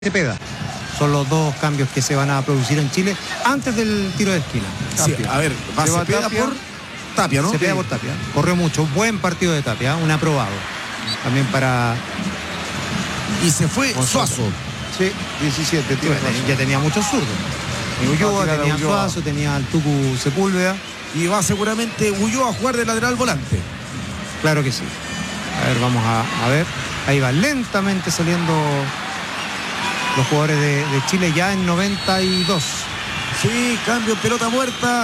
Cepeda. Son los dos cambios que se van a producir en Chile antes del tiro de esquina. Sí, a ver, va Cepeda por Tapia, ¿no? Cepeda por Tapia. Corrió mucho, buen partido de Tapia, un aprobado. También para... Y se fue Suazo. Sí, 17. Ya tenía muchos zurdos. Ulloa, tenía Suazo, tenía al Tucu Sepúlveda. Y va seguramente Ulloa a jugar de lateral volante. Claro que sí. A ver, vamos a ver. Ahí va lentamente saliendo los jugadores de Chile ya en 92. Sí, cambio, pelota muerta.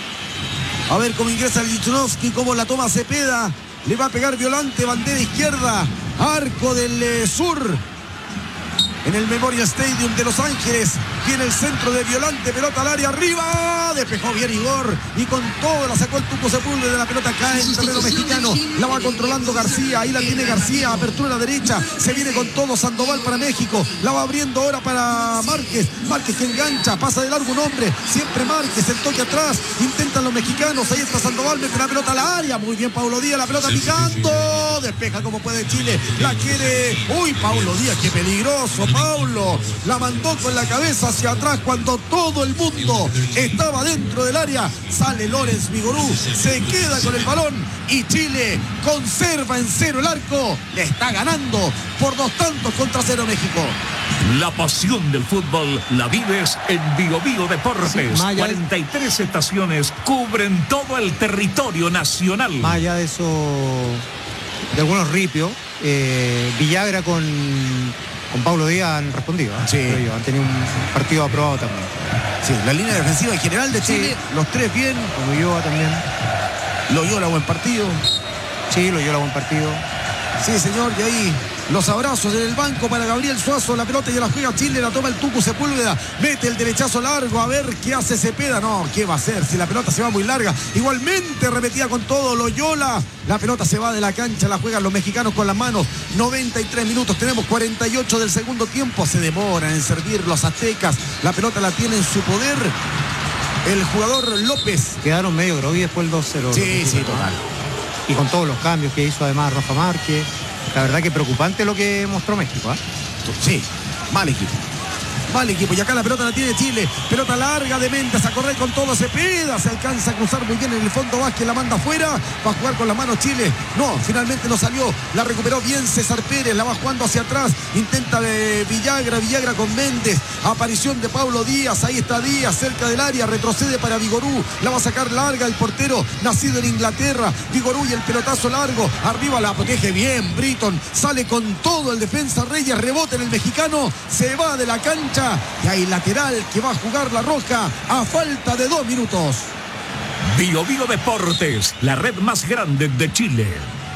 A ver cómo ingresa Lichnowsky, cómo la toma Cepeda. Le va a pegar Violante, bandera izquierda. Arco del sur. En el Memorial Stadium de Los Ángeles. Viene el centro de Violante, pelota al área, arriba. Despejó bien Igor. Y con todo la sacó el Tuco Sepúlveda. De la pelota cae en terreno mexicano. La va controlando García. Ahí la tiene García. Apertura a la derecha. Se viene con todo Sandoval para México. La va abriendo ahora para Márquez. Márquez que engancha. Pasa de largo un hombre. Siempre Márquez. El toque atrás. Intentan los mexicanos. Ahí está Sandoval. Mete la pelota al área. Muy bien Paulo Díaz. La pelota picando. Despeja como puede Chile. La quiere. Uy, Paulo Díaz. Qué peligroso. Paulo la mandó con la cabeza hacia atrás cuando todo el mundo estaba dentro del área. Sale Lorenz Vigorú, se queda con el balón y Chile conserva en cero el arco. Le está ganando por 2-0 México. La pasión del fútbol la vives en Bio Bio Deportes. Sí, 43 estaciones cubren todo el territorio nacional. Más allá de eso, de algunos ripios, Villagra con Paulo Díaz han respondido. Sí. Han tenido un partido aprobado también. Sí, la línea defensiva en general de Chile, sí. Los tres bien. Con Ulloa también. Loyola, buen partido. Sí, Loyola, buen partido. Sí, señor, y ahí los abrazos en el banco para Gabriel Suazo. La pelota ya la juega Chile, la toma el Tucu Sepúlveda. Mete el derechazo largo, a ver qué hace Cepeda. No, ¿qué va a hacer? Si la pelota se va muy larga. Igualmente repetía con todo Loyola. La pelota se va de la cancha, la juegan los mexicanos con las manos. 93 minutos, tenemos 48 del segundo tiempo. Se demoran en servir los aztecas. La pelota la tiene en su poder el jugador López. Quedaron medio grogui después el 2-0. Sí, total. Y con todos los cambios que hizo además Rafa Márquez. La verdad que preocupante lo que mostró México, ¿eh? Sí, mal equipo. Mal equipo. Y acá la pelota la tiene Chile. Pelota larga de Méndez a correr con todo Cepeda. Se alcanza a cruzar muy bien en el fondo. Vázquez la manda afuera. Va a jugar con las manos Chile. No, finalmente no salió. La recuperó bien César Pérez. La va jugando hacia atrás. Intenta Villagra con Méndez. Aparición de Paulo Díaz. Ahí está Díaz cerca del área. Retrocede para Vigorú. La va a sacar larga el portero nacido en Inglaterra. Vigorú y el pelotazo largo. Arriba la protege bien Britton. Sale con todo el defensa Reyes. Rebota en el mexicano. Se va de la cancha. Y hay lateral que va a jugar la Roja a falta de 2 minutos. Bio Bio Deportes, la red más grande de Chile.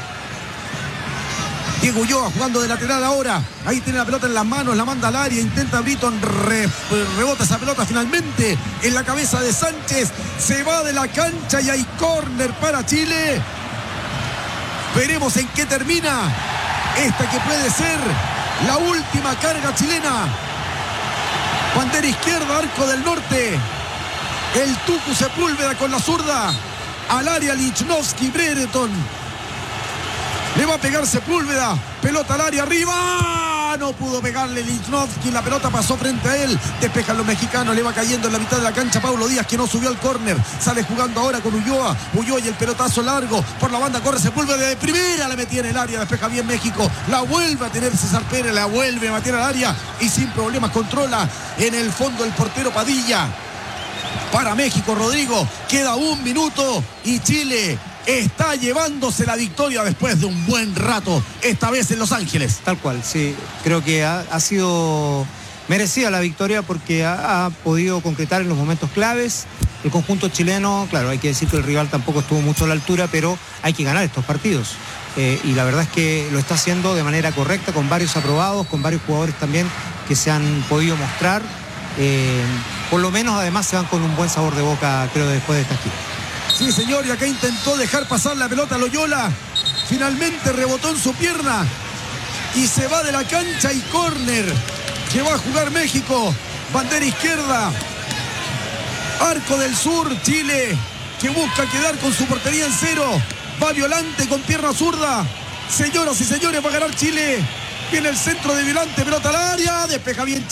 Diego Ulloa jugando de lateral ahora. Ahí tiene la pelota en las manos, la manda al área, intenta Britton, rebota esa pelota finalmente en la cabeza de Sánchez. Se va de la cancha y hay córner para Chile. Veremos en qué termina esta que puede ser la última carga chilena. Bandera izquierda, arco del norte. El Tucu Sepúlveda con la zurda. Al área Lichnowsky, Brereton. Le va a pegar Sepúlveda. Pelota al área, arriba. No pudo pegarle Lichnowsky. La pelota pasó frente a él. Despejan los mexicanos. Le va cayendo en la mitad de la cancha Paulo Díaz, que no subió al córner. Sale jugando ahora con Ulloa. Ulloa y el pelotazo largo. Por la banda corre Sepúlveda de primera. La metía en el área. Despeja bien México. La vuelve a tener César Pérez. La vuelve a meter al área. Y sin problemas controla en el fondo el portero Padilla. Para México, Rodrigo. Queda 1 minuto. Y Chile está llevándose la victoria después de un buen rato, esta vez en Los Ángeles. Tal cual, sí. Creo que ha sido merecida la victoria porque ha podido concretar en los momentos claves. El conjunto chileno, claro, hay que decir que el rival tampoco estuvo mucho a la altura, pero hay que ganar estos partidos. Y la verdad es que lo está haciendo de manera correcta, con varios aprobados, con varios jugadores también que se han podido mostrar. Por lo menos además se van con un buen sabor de boca, creo, después de esta gira. Sí, señor, y acá intentó dejar pasar la pelota a Loyola. Finalmente rebotó en su pierna y se va de la cancha y córner que va a jugar México. Bandera izquierda. Arco del sur, Chile, que busca quedar con su portería en cero. Va Violante con pierna zurda. Señoras y señores, va a ganar Chile Viene el centro de Violante, pelota al área, despeja bien